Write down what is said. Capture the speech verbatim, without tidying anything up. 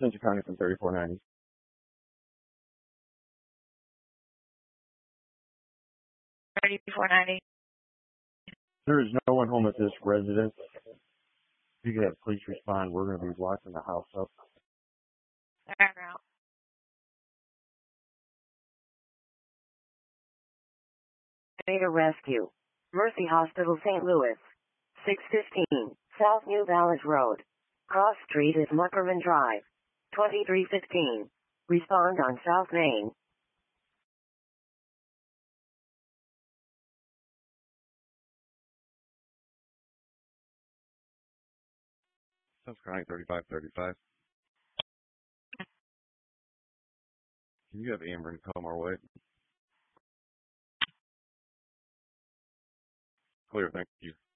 Central County from thirty-four ninety. thirty-four ninety. There is no one home at this residence. If you could have police respond, we're going to be locking the house up. Background. Data Rescue. Mercy Hospital, Saint Louis. six fifteen, South New Valles Road. Cross Street is Muckerman Drive. twenty-three fifteen. Respond on South Main. Central County thirty-five thirty-five. Can you have Amber come our way? Clear, thank you.